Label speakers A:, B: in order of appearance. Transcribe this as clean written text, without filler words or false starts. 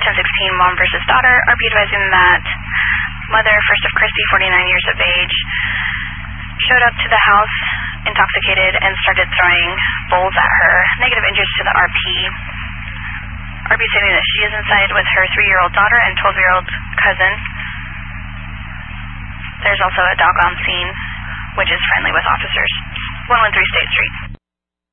A: 1016 mom versus daughter. RP advising that mother, first of Christy, 49 years of age, showed up to the house intoxicated and started throwing bowls at her. Negative injuries to the RP. RP stating that she is inside with her 3-year-old daughter and 12-year-old cousin. There's also a dog on scene, which is friendly with officers. 113 State Street.